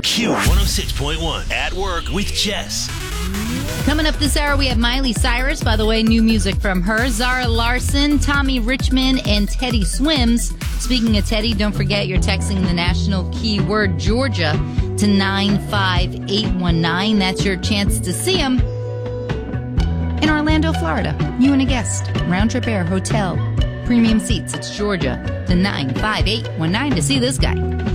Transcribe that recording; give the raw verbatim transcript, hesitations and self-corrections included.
Q one oh six point one, At Work with Jess. Coming up this hour, we have Miley Cyrus. By the way, new music from her. Zara Larson, Tommy Richmond, and Teddy Swims. Speaking of Teddy, don't forget you're texting the national keyword Georgia to nine five eight one nine. That's your chance to see him in Orlando, Florida. You and a guest. Round trip air, hotel, premium seats. It's Georgia to nine five eight one nine to see this guy.